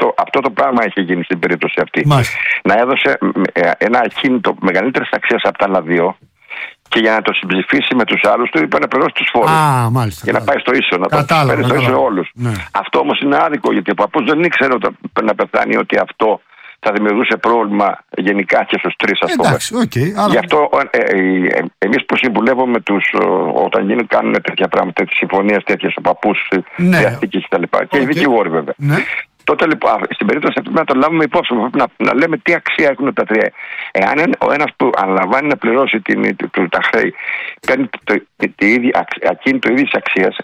Αυτό το πράγμα έχει γίνει στην περίπτωση αυτή. Μάλιστα. Να έδωσε ένα ακίνητο μεγαλύτερη αξία από τα άλλα δύο και για να το συμψηφίσει με τους άλλους του είπε να πληρώσει τους φόρους. Για να πάει στο ίσο, να το φέρει στο ίσο όλους. Ναι. Αυτό όμως είναι άδικο, γιατί ο παππούς δεν ήξερε να πεθάνει ότι αυτό θα δημιουργούσε πρόβλημα γενικά και στους τρεις, ας πούμε. Γι' αυτό εμείς που συμβουλεύουμε όταν κάνουν τέτοια πράγματα, τέτοιες συμφωνίες, τέτοιες ο παππούς, διαθήκες κτλ. Και οι δικηγόροι βέβαια. Ναι. Τότε λοιπόν, στην περίπτωση αυτή πρέπει να το λάβουμε υπόψη, να λέμε τι αξία έχουν τα τρία. Εάν ο ένας που αναλαμβάνει να πληρώσει τα χρέη παίρνει ακίνητο ίδιας αξίας,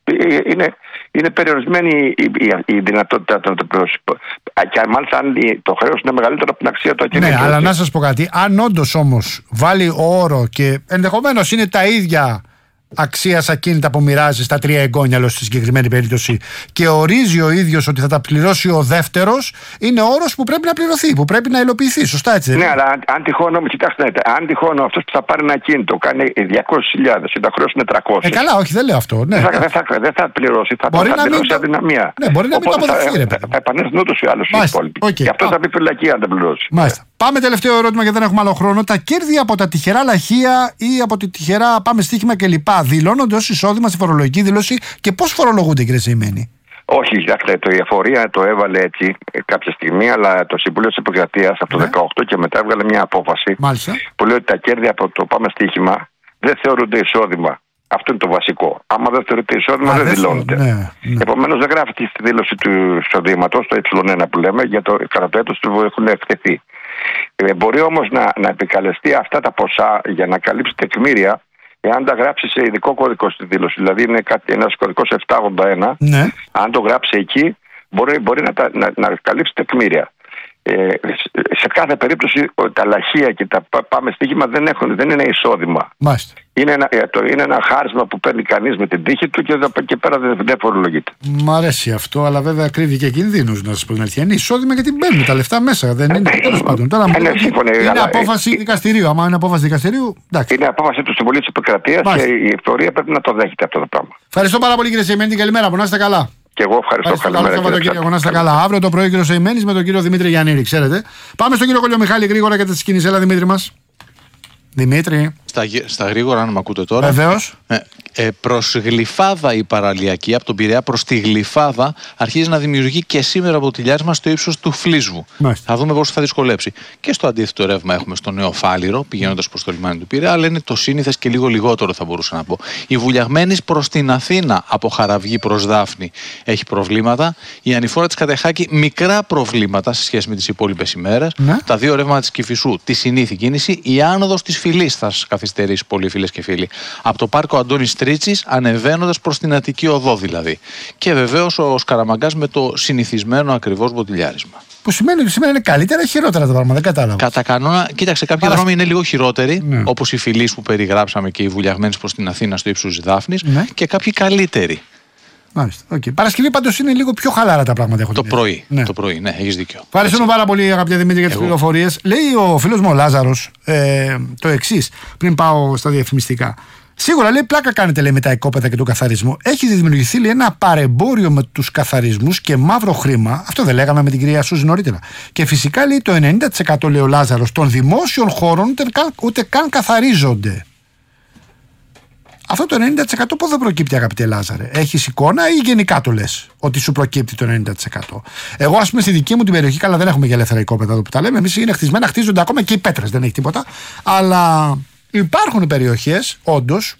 είναι περιορισμένη η δυνατότητα να το πληρώσει. Και μάλιστα αν το χρέος είναι μεγαλύτερο από την αξία του ακίνητου. Ναι, αλλά να σας πω κάτι. Αν όντως όμως βάλει όρο και ενδεχομένως είναι τα ίδια αξίας ακίνητα που μοιράζει στα τρία εγγόνια, στη συγκεκριμένη περίπτωση, και ορίζει ο ίδιος ότι θα τα πληρώσει ο δεύτερος, είναι όρος που πρέπει να πληρωθεί, που πρέπει να υλοποιηθεί. Σωστά, έτσι? Ναι, αλλά αν τυχόν, κοιτάξτε, αν τυχόν αυτός που θα πάρει ένα ακίνητο κάνει 200.000 και τα χρέος είναι 300. Καλά, όχι, δεν λέω αυτό. Ναι. Δεν θα πληρώσει, θα πληρώσει αδυναμία. Ναι, μπορεί να μην το αποδεχθεί. Θα επανέλθουν ούτως ή άλλως οι υπόλοιποι. Και αυτό θα μπει φυλακή αν δεν πληρώσει. Μάλιστα. Πάμε τελευταίο ερώτημα γιατί δεν έχουμε άλλο χρόνο. Τα κέρδη από τα τυχερά λαχεία ή από τη τυχερά πάμε στοίχημα κλπ. Δηλώνονται ως εισόδημα στη φορολογική δήλωση και πώς φορολογούνται, κύριε Σεϊμένη? Όχι, κοιτάξτε, η εφορία το έβαλε έτσι κάποια στιγμή, αλλά το Συμβούλιο της Επικρατείας από το 2018 και μετά έβγαλε μια απόφαση. Μάλιστα. Που λέει ότι τα κέρδη από το πάμε στοίχημα δεν θεωρούνται εισόδημα. Αυτό είναι το βασικό. Άμα δεν θεωρείται εισόδημα, δεν δηλώνεται. Επομένως, δεν γράφεται στη δήλωση του εισοδήματος, το ε1 που λέμε, για το κατά το έτος που έχουν εκτεθεί. Μπορεί όμως να επικαλεστεί αυτά τα ποσά για να καλύψει τεκμήρια, εάν τα γράψει σε ειδικό κωδικό στη δήλωση. Δηλαδή, είναι ένας κωδικός 781. Ναι. Αν το γράψει εκεί, μπορεί να καλύψει τεκμήρια. Σε κάθε περίπτωση τα λαχεία και τα πάμε στοίχημα δεν είναι εισόδημα. Μάλιστα. Είναι ένα χάρισμα που παίρνει κανείς με την τύχη του και εδώ και πέρα δεν φορολογείται. Μ' αρέσει αυτό, αλλά βέβαια κρύβει και κινδύνους, να σας πω την αλήθεια. Είναι εισόδημα γιατί μπαίνουν τα λεφτά μέσα. Δεν είναι τέλος πάντων. Τώρα είναι απόφαση δικαστηρίου. Άμα είναι απόφαση δικαστηρίου, εντάξει. Είναι απόφαση του Συμβουλίου της Επικρατείας και η Εκτορία πρέπει να το δέχεται αυτό το πράγμα. Ευχαριστώ πάρα πολύ, κύριε Σεϊμένη. Καλημέρα, να είστε καλά. Και εγώ ευχαριστώ. Καλημέρα. Να είστε καλά. Αύριο το πρωί, κύριο Σεϊμένης με τον κύριο Δημήτρη Γιαννήρη, ξέρετε. Πάμε στον κύριο Κολιομιχάλη γρήγορα για τις κινήσεις. Έλα, Δημήτρη μας. Δημήτρη. Στα γρήγορα, αν με ακούτε τώρα. Βεβαίως. Προς Γλυφάδα η παραλιακή, από τον Πειραιά προς τη Γλυφάδα, αρχίζει να δημιουργεί και σήμερα μποτιλιάρισμα στο ύψος του Φλίσβου. Θα δούμε πώς θα δυσκολέψει. Και στο αντίθετο ρεύμα έχουμε στο Νέο Φάληρο, πηγαίνοντας προς το λιμάνι του Πειραιά, αλλά είναι το σύνηθες και λίγο λιγότερο, θα μπορούσα να πω. Η Βουλιαγμένης προς την Αθήνα, από Χαραυγή προς Δάφνη, έχει προβλήματα. Η ανηφόρα της Κατεχάκη, μικρά προβλήματα σε σχέση με τις υπόλοιπες ημέρες. Τα δύο ρεύματα της Κηφισού, τη συνήθη κίνηση. Η άνοδος της Φυλής θα σας καθυστερήσει πολύ, φίλες και φίλοι. Από το πάρκο Αντώνης Τρίτσης, ανεβαίνοντας προς την Αττική Οδό δηλαδή. Και βεβαίως ο Σκαραμαγκάς με το συνηθισμένο ακριβώς μποτιλιάρισμα. Που σημαίνει ότι σήμερα είναι καλύτερα ή χειρότερα τα πράγματα, δεν κατάλαβα. Κατά κανόνα, κοίταξε, κάποιοι δρόμοι είναι λίγο χειρότεροι, όπως η Φυλής που περιγράψαμε και οι Βουλιαγμένες προς την Αθήνα στο ύψος της Δάφνης, και κάποιοι καλύτεροι. Μάλιστα. Okay. Παρασκευή πάντως είναι λίγο πιο χαλάρα τα πράγματα. Το πρωί, ναι, έχεις δίκιο. Ευχαριστούμε πάρα πολύ, αγαπητέ Δημήτρη, για τις πληροφορίες. Λέει ο φίλος μου ο Λάζαρος το εξής, πριν πάω στα διαφημιστικά. Σίγουρα, λέει, πλάκα κάνετε, λέει, με τα οικόπεδα και τον καθαρισμό. Έχει δημιουργηθεί, λέει, ένα παρεμπόριο με τους καθαρισμούς και μαύρο χρήμα. Αυτό δεν λέγαμε με την κυρία Σούζη νωρίτερα. Και φυσικά, λέει, το 90%, λέει ο Λάζαρος, των δημόσιων χώρων ούτε καν καθαρίζονται. Αυτό το 90% πώς δεν προκύπτει, αγαπητέ Λάζαρε? Έχεις εικόνα ή γενικά το λες ότι σου προκύπτει το 90%? Εγώ, ας πούμε, στη δική μου την περιοχή, καλά, δεν έχουμε και ελεύθερα οικόπεδα εδώ που τα λέμε. Εμείς είναι χτισμένα, χτίζονται ακόμα και οι πέτρες, δεν έχει τίποτα. Αλλά υπάρχουν περιοχές, όντως,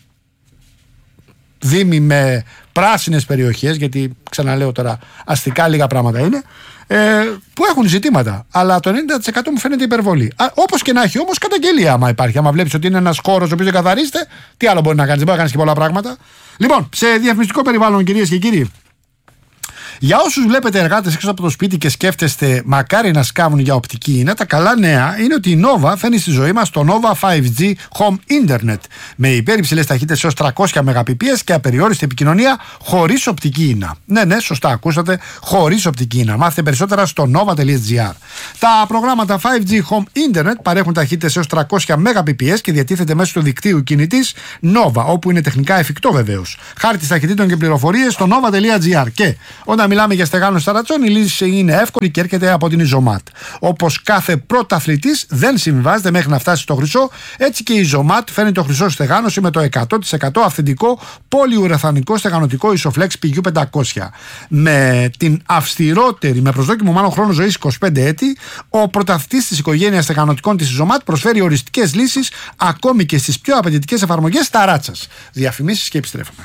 δήμοι με πράσινες περιοχές, γιατί ξαναλέω τώρα αστικά λίγα πράγματα είναι, που έχουν ζητήματα. Αλλά το 90% μου φαίνεται υπερβολή. Όπως και να έχει όμως καταγγελία, άμα υπάρχει. Άμα βλέπεις ότι είναι ένας χώρος ο οποίος δεν καθαρίζεται, τι άλλο μπορεί να κάνεις? Δεν μπορεί να κάνεις και πολλά πράγματα. Λοιπόν, σε διαφημιστικό περιβάλλον, κυρίες και κύριοι, για όσους βλέπετε εργάτες έξω από το σπίτι και σκέφτεστε μακάρι να σκάβουν για οπτική ίνα, τα καλά νέα είναι ότι η Nova φέρνει στη ζωή μας το Nova 5G Home Internet με υπέρυψηλες ταχύτητες έως 300 Mbps και απεριόριστη επικοινωνία χωρίς οπτική ίνα. Ναι, σωστά ακούσατε, χωρίς οπτική ίνα. Μάθετε περισσότερα στο nova.gr. Τα προγράμματα 5G Home Internet παρέχουν ταχύτητες έως 300 Mbps και διατίθεται μέσω του δικτύου κινητής Nova, όπου είναι τεχνικά εφικτό βεβαίως. Χάρτης ταχυτήτων και πληροφορίες στο nova.gr. Και όταν μιλάμε για στεγάνωση ταρατσών, η λύση είναι εύκολη και έρχεται από την Ιζωμάτ. Όπως κάθε πρωταθλητής δεν συμβιβάζεται μέχρι να φτάσει στο χρυσό, έτσι και η Ιζωμάτ φέρνει το χρυσό στεγάνωση με το 100% αυθεντικό πολυουραθανικό στεγανωτικό Ισοφλέξ PU500. Με την αυστηρότερη, με προσδόκιμο μάλλον χρόνο ζωής 25 έτη, ο πρωταθλητής της οικογένειας στεγανωτικών της Ιζωμάτ προσφέρει οριστικές λύσεις ακόμη και στις πιο απαιτητικές εφαρμογές ταράτσας. Διαφημίσεις και επιστρέφουμε.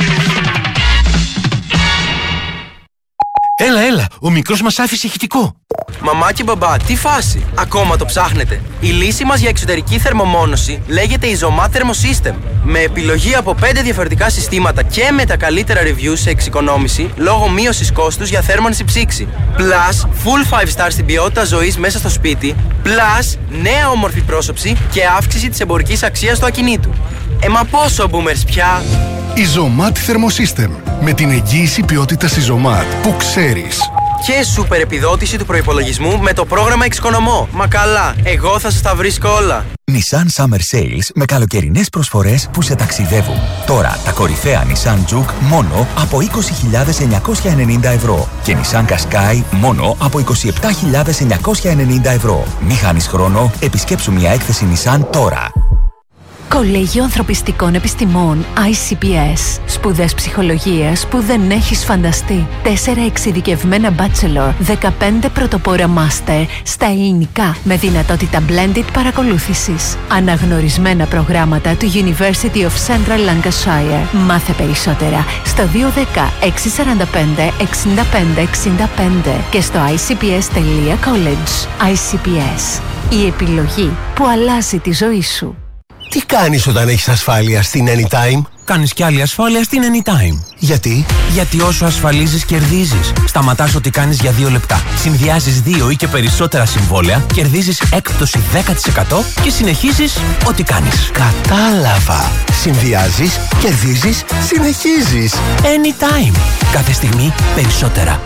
Έλα, ο μικρός μας άφησε ηχητικό. Μαμά και μπαμπά, τι φάση, ακόμα το ψάχνετε? Η λύση μας για εξωτερική θερμομόνωση λέγεται Isomat Thermosystem. Με επιλογή από 5 διαφορετικά συστήματα και με τα καλύτερα reviews σε εξοικονόμηση λόγω μείωσης κόστους για θέρμανση ψήξη. Plus, full 5 star στην ποιότητα ζωής μέσα στο σπίτι. Plus, νέα όμορφη πρόσωψη και αύξηση της εμπορικής αξίας του ακινήτου. Μα πόσο boomers πια? Isomat Thermosystem. Με την εγγύηση ποιότητας Isomat που ξέρεις. Και σούπερ επιδότηση του προϋπολογισμού με το πρόγραμμα Εξοικονομώ. Μα καλά, εγώ θα σας τα βρίσκω όλα. Nissan Summer Sales με καλοκαιρινές προσφορές που σε ταξιδεύουν. Τώρα τα κορυφαία Nissan Juke μόνο από 20.990 ευρώ και Nissan Qashqai μόνο από 27.990 ευρώ. Μη χάνεις χρόνο, επισκέψου μια έκθεση Nissan τώρα. Κολέγιο Ανθρωπιστικών Επιστημών ICPS. Σπουδές ψυχολογίας που δεν έχεις φανταστεί. 4 εξειδικευμένα bachelor, 15 πρωτοπόρα master στα ελληνικά με δυνατότητα blended παρακολούθησης. Αναγνωρισμένα προγράμματα του University of Central Lancashire. Μάθε περισσότερα στο 210 645 65 65 και στο icps.college. ICPS. Η επιλογή που αλλάζει τη ζωή σου. Τι κάνεις όταν έχεις ασφάλεια στην Anytime? Κάνεις κι άλλη ασφάλεια στην Anytime. Γιατί? Γιατί όσο ασφαλίζεις κερδίζεις. Σταματάς ό,τι κάνεις για 2 λεπτά. Συνδυάζεις 2 ή και περισσότερα συμβόλαια, κερδίζεις έκπτωση 10% και συνεχίζεις ό,τι κάνεις. Κατάλαβα. Συνδυάζεις, κερδίζεις, συνεχίζεις. Anytime. Κάθε στιγμή περισσότερα.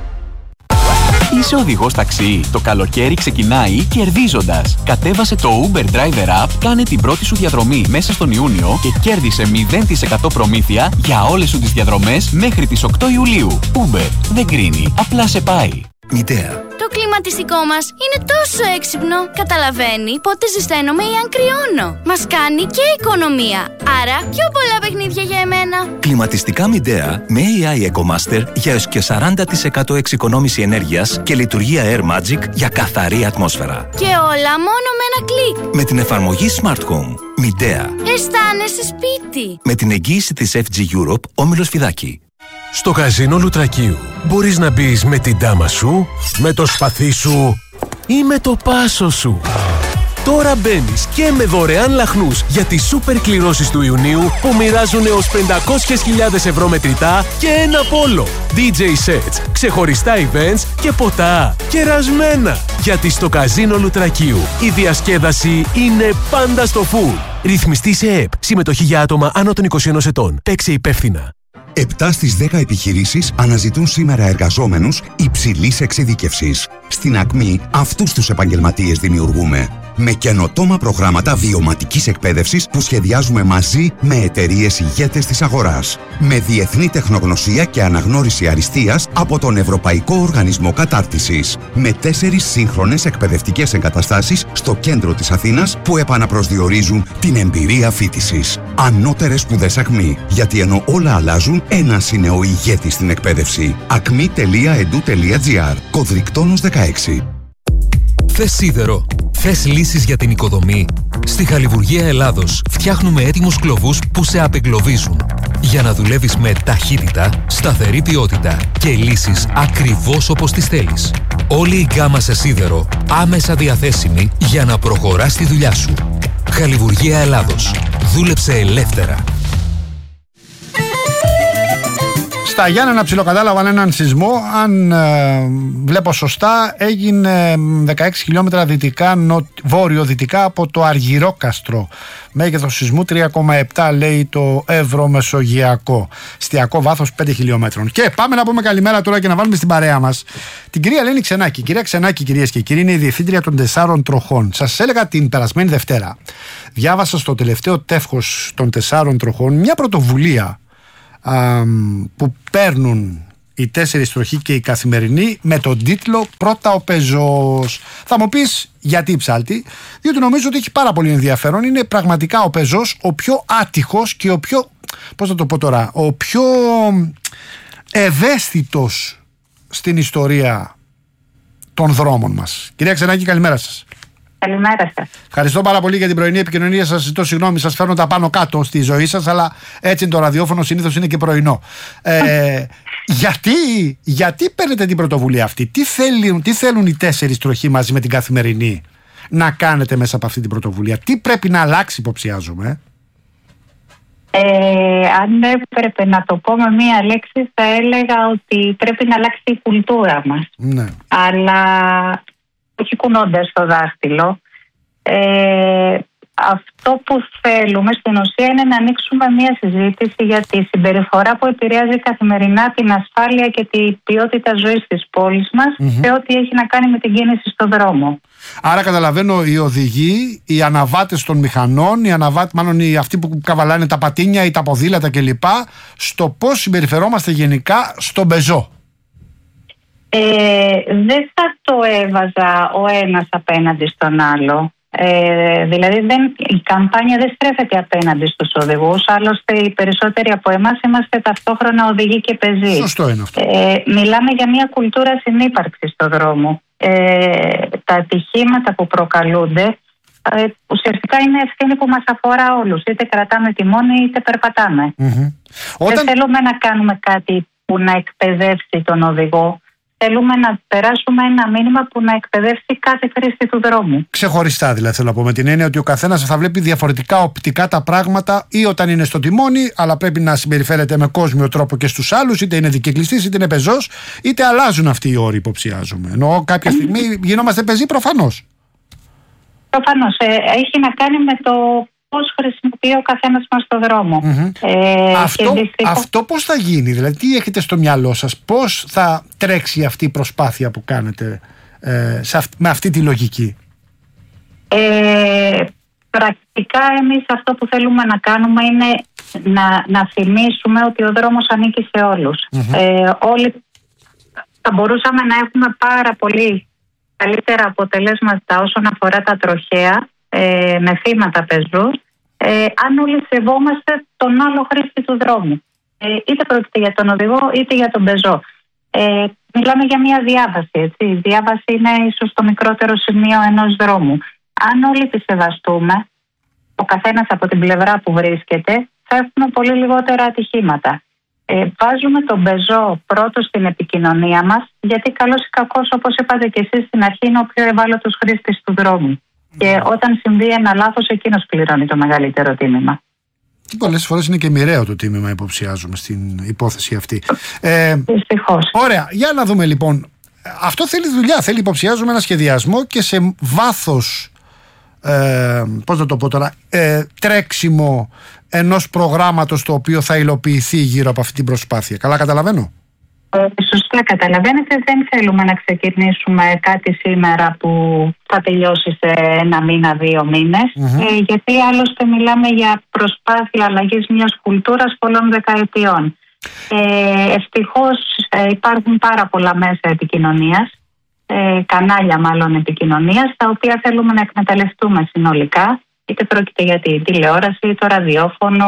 Είσαι οδηγός ταξί. Το καλοκαίρι ξεκινάει κερδίζοντας. Κατέβασε το Uber Driver App, κάνε την πρώτη σου διαδρομή μέσα στον Ιούνιο και κέρδισε 0% προμήθεια για όλες σου τις διαδρομές μέχρι τις 8 Ιουλίου. Uber δεν κρίνει, απλά σε πάει. Μητέα. Το κλιματιστικό μας είναι τόσο έξυπνο. Καταλαβαίνει πότε ζεσταίνομαι ή αν κρυώνω. Μας κάνει και οικονομία. Άρα πιο πολλά παιχνίδια για εμένα. Κλιματιστικά Midea με AI EcoMaster για έως και 40% εξοικονόμηση ενέργειας και λειτουργία Air Magic για καθαρή ατμόσφαιρα. Και όλα μόνο με ένα κλικ. Με την εφαρμογή Smart Home. Midea. Αισθάνεσαι σπίτι. Με την εγγύηση της FG Europe, Όμιλος Φιδάκη. Στο καζίνο Λουτρακίου μπορείς να μπεις με την τάμα σου, με το σπαθί σου ή με το πάσο σου. Τώρα μπαίνεις και με δωρεάν λαχνούς για τις σούπερ κληρώσεις του Ιουνίου που μοιράζουν έως 500.000 ευρώ μετρητά και ένα πόλο. DJ sets, ξεχωριστά events και ποτά. Κερασμένα! Γιατί στο καζίνο Λουτρακίου η διασκέδαση είναι πάντα στο full. Ρυθμιστή σε ΕΠ. Συμμετοχή για άτομα άνω των 21 ετών. Παίξε υπεύθυνα. 7 στις 10 επιχειρήσεις αναζητούν σήμερα εργαζόμενους υψηλής εξειδίκευσης. Στην Ακμή αυτούς τους επαγγελματίες δημιουργούμε. Με καινοτόμα προγράμματα βιωματικής εκπαίδευσης που σχεδιάζουμε μαζί με εταιρείες ηγέτες της αγοράς. Με διεθνή τεχνογνωσία και αναγνώριση αριστείας από τον Ευρωπαϊκό Οργανισμό Κατάρτισης. Με 4 σύγχρονες εκπαιδευτικές εγκαταστάσεις στο κέντρο της Αθήνας που επαναπροσδιορίζουν την εμπειρία φοιτησης. Ανώτερες σπουδές Ακμή. Γιατί ενώ όλα αλλάζουν, ένας είναι ο ηγέτης στην εκπαίδευση. acmi.edu.gr. Κωδρικτόνος 16. Θες σίδερο? Θες λύσεις για την οικοδομή? Στη Χαλιβουργία Ελλάδος φτιάχνουμε έτοιμους κλωβούς που σε απεγκλωβίζουν. Για να δουλεύεις με ταχύτητα, σταθερή ποιότητα και λύσεις ακριβώς όπως τις θέλεις. Όλη η γκάμα σε σίδερο άμεσα διαθέσιμη για να προχωράς τη δουλειά σου. Χαλιβουργία Ελλάδος. Δούλεψε ελεύθερα. Στα Γιάννενα ψιλοκατάλαβαν έναν σεισμό. Αν βλέπω σωστά, έγινε 16 χιλιόμετρα βόρειο-δυτικά από το Αργυρόκαστρο. Μέγεθος σεισμού 3,7 λέει το Ευρωμεσογειακό. Στιακό βάθος 5 χιλιόμετρων. Και πάμε να πούμε καλημέρα τώρα και να βάλουμε στην παρέα μας την κυρία Ελένη Ξενάκη. Κυρία Ξενάκη, κυρίες και κύριοι, είναι η διευθύντρια των 4 τροχών. Σας έλεγα την περασμένη Δευτέρα. Διάβασα στο τελευταίο τεύχος των 4 τροχών μια πρωτοβουλία που παίρνουν η 4η τροχή και η καθημερινή, με τον τίτλο «Πρώτα ο πεζός». Θα μου πεις γιατί ψάλτη, διότι νομίζω ότι έχει πάρα πολύ ενδιαφέρον. Είναι πραγματικά ο πεζός ο πιο άτυχος και ο πιο, πώς θα το πω τώρα, ο πιο ευαίσθητος στην ιστορία των δρόμων μας. Κυρία Ξενάκη, καλημέρα σας. Καλημέρα σας. Ευχαριστώ πάρα πολύ για την πρωινή επικοινωνία σας. Ζητώ συγγνώμη, σας φέρνω τα πάνω κάτω στη ζωή σας, αλλά έτσι είναι το ραδιόφωνο, συνήθως είναι και πρωινό. Γιατί παίρνετε την πρωτοβουλία αυτή, τι θέλουν οι 4 τροχοί μαζί με την καθημερινή να κάνετε μέσα από αυτή την πρωτοβουλία, τι πρέπει να αλλάξει, υποψιάζομαι? Αν έπρεπε να το πω με μία λέξη, θα έλεγα ότι πρέπει να αλλάξει η κουλτούρα μας. Ναι. Αλλά όχι κουνώντας το δάχτυλο. Αυτό που θέλουμε στην ουσία είναι να ανοίξουμε μία συζήτηση για τη συμπεριφορά που επηρεάζει καθημερινά την ασφάλεια και την ποιότητα ζωής της πόλης μας, σε ό,τι έχει να κάνει με την κίνηση στον δρόμο. Άρα καταλαβαίνω, οι οδηγοί, οι αναβάτες των μηχανών, αυτοί που καβαλάνε τα πατίνια ή τα ποδήλατα κλπ, στο πώς συμπεριφερόμαστε γενικά στον πεζό. Δεν θα το έβαζα ο ένας απέναντι στον άλλο. Δηλαδή η καμπάνια δεν στρέφεται απέναντι στους οδηγούς. Άλλωστε οι περισσότεροι από εμάς είμαστε ταυτόχρονα οδηγοί και πεζοί. Σωστό είναι αυτό. Μιλάμε για μια κουλτούρα συνύπαρξης στον δρόμο. Τα ατυχήματα που προκαλούνται ουσιαστικά είναι ευθύνη που μας αφορά όλους. Είτε κρατάμε τιμόνι είτε περπατάμε. Δεν θέλουμε να κάνουμε κάτι που να εκπαιδεύσει τον οδηγό. Θέλουμε να περάσουμε ένα μήνυμα που να εκπαιδεύσει κάθε χρήστη του δρόμου. Ξεχωριστά, δηλαδή, θέλω να πω, με την έννοια ότι ο καθένας θα βλέπει διαφορετικά οπτικά τα πράγματα ή όταν είναι στο τιμόνι, αλλά πρέπει να συμπεριφέρεται με κόσμιο τρόπο και στους άλλους, είτε είναι δικαικλιστής, είτε είναι πεζός, είτε αλλάζουν αυτοί οι όροι, υποψιάζομαι. Ενώ κάποια στιγμή γινόμαστε πεζοί, προφανώς. Προφανώς. Έχει να κάνει με το πώς χρησιμοποιεί ο καθένας μας στον δρόμο. Αυτό πώς θα γίνει, δηλαδή τι έχετε στο μυαλό σας, πώς θα τρέξει αυτή η προσπάθεια που κάνετε με αυτή τη λογική? Πρακτικά εμείς αυτό που θέλουμε να κάνουμε είναι να θυμίσουμε ότι ο δρόμος ανήκει σε όλους. Όλοι θα μπορούσαμε να έχουμε πάρα πολύ καλύτερα αποτελέσματα όσον αφορά τα τροχαία με θύματα πεζούς, αν όλοι σεβόμαστε τον άλλο χρήστη του δρόμου. Είτε πρόκειται για τον οδηγό είτε για τον πεζό. Μιλάμε για μια διάβαση, έτσι. Η διάβαση είναι ίσως το μικρότερο σημείο ενός δρόμου. Αν όλοι τη σεβαστούμε, ο καθένας από την πλευρά που βρίσκεται, θα έχουμε πολύ λιγότερα ατυχήματα. Βάζουμε τον πεζό πρώτο στην επικοινωνία μας, γιατί καλώς ή κακώς, όπως είπατε και εσείς στην αρχή, είναι ο πιο ευάλωτος χρήστης του δρόμου. Και όταν συμβεί ένα λάθος, εκείνος πληρώνει το μεγαλύτερο τίμημα. Πολλές φορές είναι και μοιραίο το τίμημα, υποψιάζομαι, στην υπόθεση αυτή. Δυστυχώς. Ωραία, για να δούμε λοιπόν. Αυτό θέλει δουλειά, θέλει, υποψιάζομαι, ένα σχεδιασμό και σε βάθος, πώς να το πω τώρα, τρέξιμο ενός προγράμματος το οποίο θα υλοποιηθεί γύρω από αυτή την προσπάθεια. Καλά καταλαβαίνω? Σωστά καταλαβαίνετε. Δεν θέλουμε να ξεκινήσουμε κάτι σήμερα που θα τελειώσει σε 1 μήνα, 2 μήνες, γιατί άλλωστε μιλάμε για προσπάθεια αλλαγής μιας κουλτούρας πολλών δεκαετιών. Ευτυχώς υπάρχουν πάρα πολλά μέσα επικοινωνίας, κανάλια μάλλον επικοινωνίας, τα οποία θέλουμε να εκμεταλλευτούμε συνολικά, είτε πρόκειται για τη τηλεόραση, το ραδιόφωνο,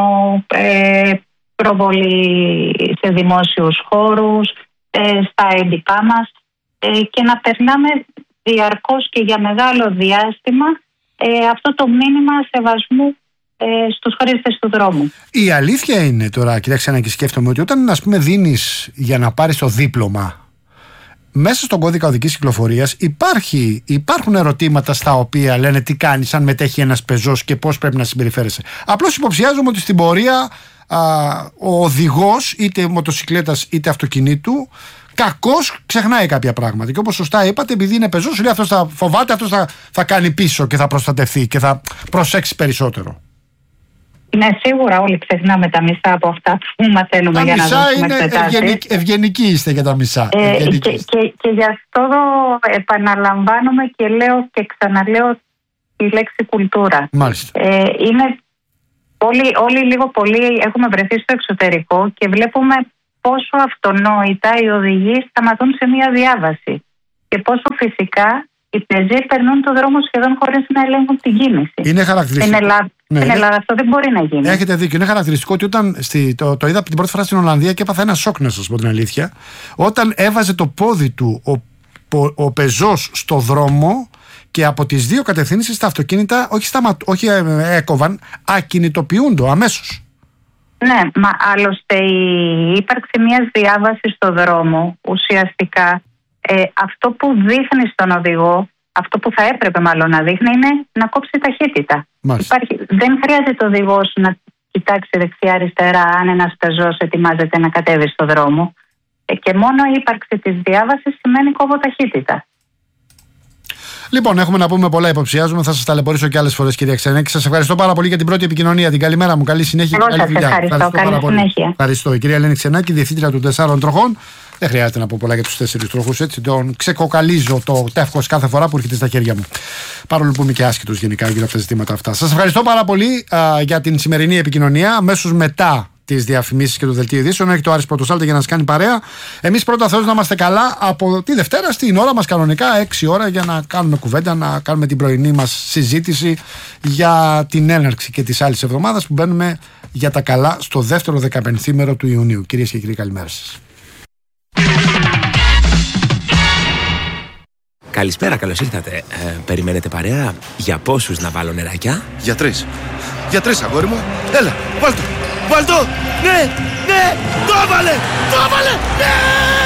προβολή σε δημόσιους χώρους, στα έντυπά μας, και να περνάμε διαρκώς και για μεγάλο διάστημα αυτό το μήνυμα σεβασμού στους χρήστες του δρόμου. Η αλήθεια είναι τώρα, κοιτάξτε να και σκέφτομαι, ότι όταν, ας πούμε, δίνεις για να πάρεις το δίπλωμα, μέσα στον κώδικα οδικής κυκλοφορίας υπάρχουν ερωτήματα στα οποία λένε τι κάνεις αν μετέχει ένας πεζός και πώς πρέπει να συμπεριφέρεσαι. Απλώς υποψιάζομαι ότι στην πορεία ο οδηγός είτε μοτοσικλέτας είτε αυτοκινήτου κακώς ξεχνάει κάποια πράγματα. Και όπως σωστά είπατε, επειδή είναι πεζός, λέει αυτός θα φοβάται, αυτός θα κάνει πίσω και θα προστατευτεί και θα προσέξει περισσότερο. Ναι, σίγουρα όλοι ξεχνάμε τα μισά από αυτά που μαθαίνουμε για να δώσουμε εξετάσεις. Ευγενικοί είστε για τα μισά. Και γι' αυτό επαναλαμβάνομαι και λέω και ξαναλέω τη λέξη κουλτούρα. Μάλιστα. Είναι όλοι λίγο πολύ έχουμε βρεθεί στο εξωτερικό και βλέπουμε πόσο αυτονόητα οι οδηγοί σταματούν σε μία διάβαση και πόσο φυσικά οι πεζοί περνούν το δρόμο σχεδόν χωρίς να ελέγχουν την κίνηση. Είναι χαρακτηριστικό. Στην Ελλάδα αυτό δεν μπορεί να γίνει. Έχετε δίκιο. Είναι χαρακτηριστικό ότι όταν το είδα την πρώτη φορά στην Ολλανδία και έπαθα ένα σοκ, να σας πω την αλήθεια, όταν έβαζε το πόδι του ο πεζός στο δρόμο και από τις δύο κατευθύνσεις τα αυτοκίνητα όχι έκοβαν, ακινητοποιούνται αμέσως. Ναι, μα άλλωστε η ύπαρξη μιας διάβασης στο δρόμο ουσιαστικά αυτό που δείχνει στον οδηγό, αυτό που θα έπρεπε μάλλον να δείχνει, είναι να κόψει ταχύτητα. Δεν χρειάζεται ο οδηγός να κοιτάξει δεξιά-αριστερά αν ένας πεζός ετοιμάζεται να κατέβει στο δρόμο. Και μόνο η ύπαρξη της διάβασης σημαίνει κόβω ταχύτητα. Λοιπόν, έχουμε να πούμε πολλά, υποψιάζομαι. Θα σας ταλαιπωρήσω και άλλες φορές, κυρία Ξενάκη. Σας ευχαριστώ πάρα πολύ για την πρώτη επικοινωνία. Την καλημέρα μου. Καλή συνέχεια και καλή δουλειά. Ευχαριστώ πάρα πολύ. Ευχαριστώ. Η κυρία Ελένη Ξενάκη, διευθύντρια των 4 τροχών. Δεν χρειάζεται να πω πολλά για τους 4 τροχούς. Έτσι, τον ξεκοκαλίζω το τεύχος κάθε φορά που έρχεται στα χέρια μου. Παρόλο που είμαι και άσχετος γενικά για αυτά τα ζητήματα αυτά. Σας ευχαριστώ πάρα πολύ για την σημερινή επικοινωνία. Αμέσως μετά τις διαφημίσεις και το δελτίο ειδήσεων έχει το Άρης Πρωτοσάλτε για να σας κάνει παρέα. Εμείς πρώτα Θεός να είμαστε καλά από τη Δευτέρα στην ώρα μας κανονικά 6 ώρα για να κάνουμε κουβέντα, να κάνουμε την πρωινή μας συζήτηση για την έναρξη και της άλλης εβδομάδας που μπαίνουμε για τα καλά στο δεύτερο 15ήμερο του Ιουνίου. Κυρίες και κύριοι, καλημέρα σας. Καλησπέρα, καλώς ήρθατε. Περιμένετε παρέα? Για πόσους να βάλω νεράκια? Για 3. Για 3, αγόρι μου. Έλα, βάλ' το. Βάλ' το. Ναι, ναι, το έβαλε, ναι!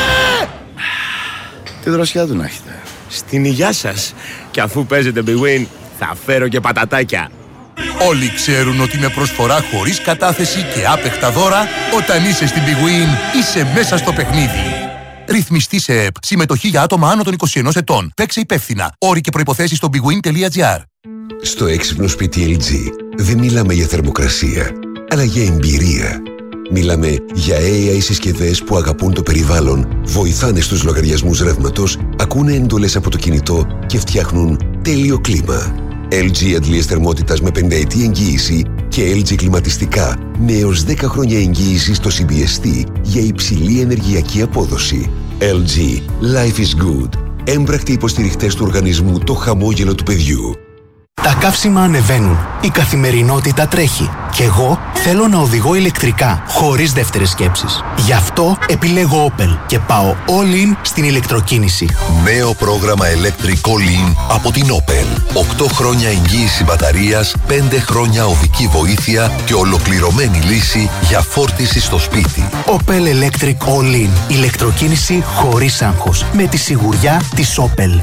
Τι δροσιά του να έχετε. Στην υγειά σας. Και αφού παίζετε Big Win, θα φέρω και πατατάκια. Όλοι ξέρουν ότι με προσφορά χωρίς κατάθεση και άπεχτα δώρα, όταν είσαι στην Big Win, είσαι μέσα στο παιχνίδι. Ρυθμιστή σε ΕΠ. Συμμετοχή για άτομα άνω των 21 ετών. Παίξε υπεύθυνα. Όροι και προϋποθέσεις στο bigwin.gr. Στο έξυπνο σπίτι LG δεν μιλάμε για θερμοκρασία, αλλά για εμπειρία. Μιλάμε για AI συσκευές που αγαπούν το περιβάλλον, βοηθάνε στους λογαριασμούς ρεύματος, ακούνε εντολές από το κινητό και φτιάχνουν τέλειο κλίμα. LG αντλίες θερμότητας με 5 ετή εγγύηση και LG κλιματιστικά με έως 10 χρόνια εγγύηση στο CBST για υψηλή ενεργειακή απόδοση. LG. Life is good. Έμπρακτοι υποστηριχτές του οργανισμού Το Χαμόγελο του Παιδιού. Τα καύσιμα ανεβαίνουν. Η καθημερινότητα τρέχει. Κι εγώ θέλω να οδηγώ ηλεκτρικά, χωρίς δεύτερες σκέψεις. Γι' αυτό επιλέγω Opel και πάω all in στην ηλεκτροκίνηση. Νέο πρόγραμμα Electric All In από την Opel. 8 χρόνια εγγύηση μπαταρίας, 5 χρόνια οδική βοήθεια και ολοκληρωμένη λύση για φόρτιση στο σπίτι. Opel Electric All In. Ηλεκτροκίνηση χωρίς άγχος. Με τη σιγουριά της Opel.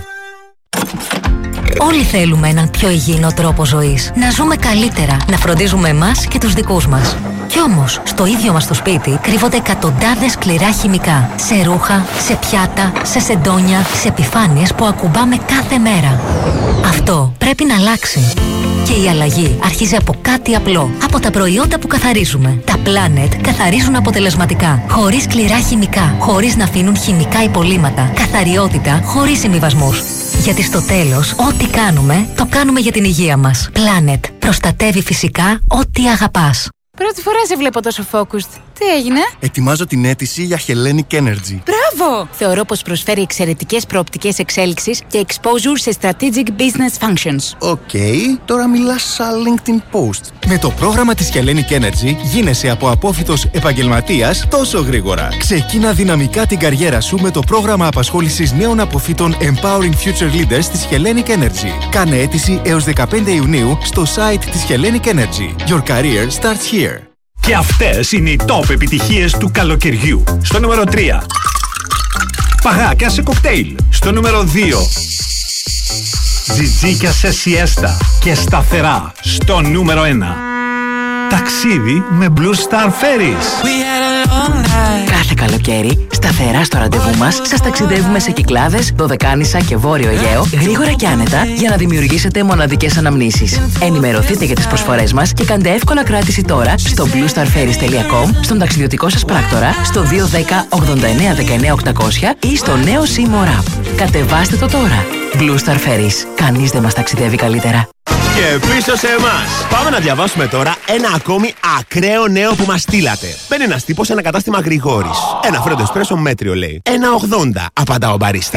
Όλοι θέλουμε έναν πιο υγιεινό τρόπο ζωής. Να ζούμε καλύτερα, να φροντίζουμε εμάς και τους δικούς μας. Κι όμως, στο ίδιο μας το σπίτι κρύβονται εκατοντάδες σκληρά χημικά. Σε ρούχα, σε πιάτα, σε σεντόνια, σε επιφάνειες που ακουμπάμε κάθε μέρα. Αυτό πρέπει να αλλάξει. Και η αλλαγή αρχίζει από κάτι απλό. Από τα προϊόντα που καθαρίζουμε. Τα Planet καθαρίζουν αποτελεσματικά. Χωρίς σκληρά χημικά. Χωρίς να αφήνουν χημικά υπολείμματα. Καθαριότητα χωρίς συμβιβασμούς. Γιατί στο τέλος, ό,τι κάνουμε, το κάνουμε για την υγεία μας. Planet. Προστατεύει φυσικά ό,τι αγαπάς. Πρώτη φορά σε βλέπω τόσο focused. Τι έγινε? Ετοιμάζω την αίτηση για Hellenic Energy. Μπράβο! Θεωρώ πως προσφέρει εξαιρετικές προοπτικές εξέλιξης και exposure σε strategic business functions. Οκ, τώρα μιλάς σαν LinkedIn post. Με το πρόγραμμα της Hellenic Energy γίνεσαι από απόφοιτος επαγγελματίας τόσο γρήγορα. Ξεκίνα δυναμικά την καριέρα σου με το πρόγραμμα απασχόλησης νέων αποφύτων Empowering Future Leaders της Hellenic Energy. Κάνε αίτηση έως 15 Ιουνίου στο site της Hellenic Energy. Your career starts here. Και αυτές είναι οι top επιτυχίες του καλοκαιριού. Στο νούμερο 3. Παγάκια σε κοκτέιλ. Στο νούμερο 2. Τζιτζίκια σε σιέστα και σταθερά. Στο νούμερο 1. Ταξίδι με Blue Star Ferries. Κάθε καλοκαίρι, σταθερά στο ραντεβού μας, σας ταξιδεύουμε σε Κυκλάδες, Δωδεκάνησα και Βόρειο Αιγαίο, γρήγορα και άνετα, για να δημιουργήσετε μοναδικές αναμνήσεις. Ενημερωθείτε για τις προσφορές μας και κάντε εύκολα κράτηση τώρα στο bluestarferries.com, στον ταξιδιωτικό σας πράκτορα, στο 210 89 19 800 ή στο νέο Seymour App. Κατεβάστε το τώρα. Blue Star Ferries. Κανείς δεν μας ταξιδεύει καλύτερα. Και πίσω σε εμάς. Πάμε να διαβάσουμε τώρα ένα ακόμη ακραίο νέο που μας στείλατε. Μπαίνει ένας τύπος σε ένα κατάστημα Γρηγόρης. Ένα φρέντο εσπρέσο μέτριο λέει. 1,80 απαντά ο μπαρίστα.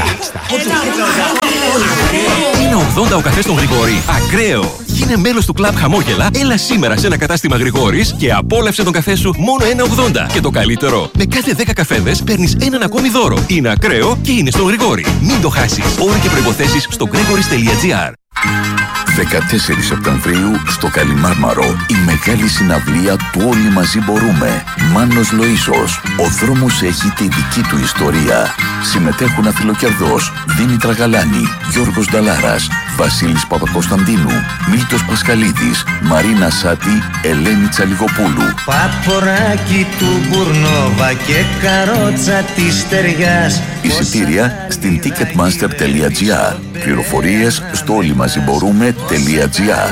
1,80 ο καφές στον Γρηγόρη. Ακραίο! Γίνε μέλος του κλαμπ Χαμόγελα, έλα σήμερα σε ένα κατάστημα Γρηγόρης και απόλαυσε τον καφέ σου μόνο 1,80. Και το καλύτερο, με κάθε 10 καφέδες παίρνεις έναν ακόμη δώρο. Είναι ακραίο και είναι στον Γρηγόρη. Μην το χάσεις. Όροι και προϋποθέσεις στο gregoris.gr. 14 Σεπτεμβρίου στο Καλιμάρμαρο η μεγάλη συναυλία του Όλοι Μαζί Μπορούμε. Μάνος Λοΐσος. Ο δρόμος έχει τη δική του ιστορία. Συμμετέχουν Αθηλοκερδός, Δήμητρα Γαλάνη, Γιώργος Νταλάρας, Βασίλης Παπακοσταντίνου, Μίλτος Πασχαλίδης, Μαρίνα Σάτη, Ελένη Τσαλιγοπούλου. Παποράκι του Μπουρνόβα και καρότσα της Στεριάς. Εισιτήρια στην ticketmaster.gr. Πληροφορίες στο όλοιμαζιμπορούμε.gr.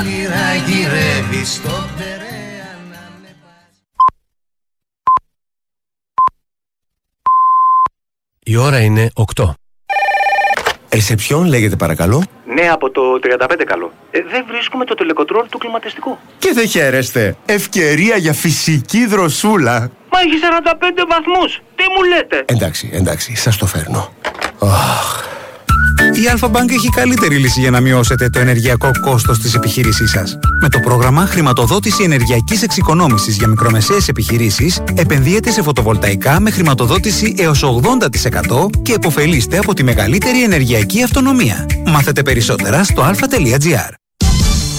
Η ώρα είναι 8. Ρεσεψιόν λέγεται παρακαλώ. Ναι, από το 35 καλό. Δεν βρίσκουμε το τελεκοντρόλ του κλιματιστικού. Και δεν χαίρεστε. Ευκαιρία για φυσική δροσούλα. Μα έχει 45 βαθμούς. Τι μου λέτε? Εντάξει, σας το φέρνω. Η Alpha Bank έχει καλύτερη λύση για να μειώσετε το ενεργειακό κόστος της επιχείρησής σας. Με το πρόγραμμα Χρηματοδότηση Ενεργειακής Εξοικονόμησης για μικρομεσαίες επιχειρήσεις, επενδύετε σε φωτοβολταϊκά με χρηματοδότηση έως 80% και επωφελείστε από τη μεγαλύτερη ενεργειακή αυτονομία. Μάθετε περισσότερα στο alpha.gr.